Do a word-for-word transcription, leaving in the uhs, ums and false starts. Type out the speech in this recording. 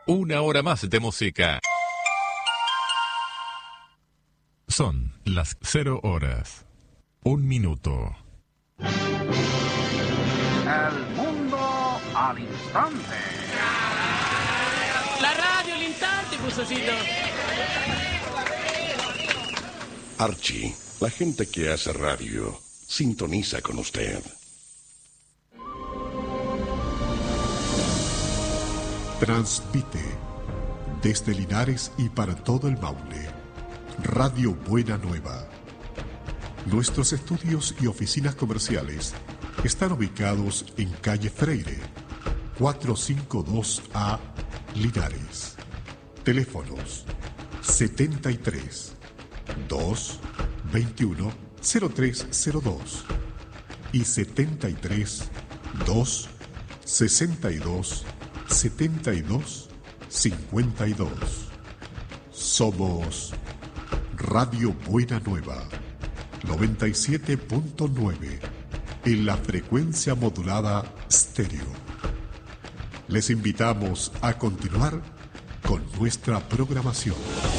Una hora más de música. Son las cero horas. Un minuto. El mundo al instante. La radio al instante, Cusocito. Archie, la gente que hace radio, sintoniza con usted. Transmite desde Linares y para todo el Maule, Radio Buena Nueva. Nuestros estudios y oficinas comerciales están ubicados en calle Freire, cuatrocientos cincuenta y dos A, Linares. Teléfonos setenta y tres, dos, veintiuno, cero tres cero dos y setenta y tres, dos, sesenta y dos, setenta y dos, cincuenta y dos. Somos Radio Buena Nueva, noventa y siete punto nueve en la frecuencia modulada estéreo. Les invitamos a continuar con nuestra programación.